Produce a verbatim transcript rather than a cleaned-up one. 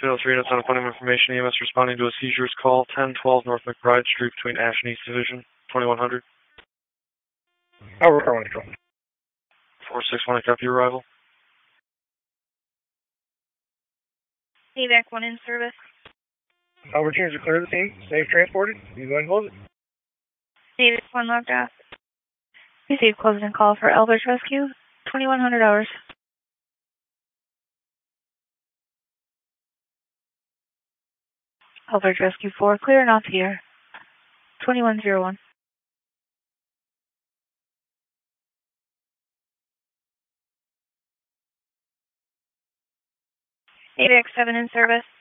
Seattle three, that's on appointment information. E M S responding to a seizures call, ten twelve North McBride Street between Ash and East Division, twenty-one hundred. Over car one control. four six one, I copy your arrival. A V A C one in service. All returns are clear of the scene. Safe transported. You go ahead and close it. A V A C one logged off. Received closing call for Elbridge Rescue, twenty-one hundred hours. Elbridge Rescue four, clear and off the air. twenty-one oh one. A V A C seven in service.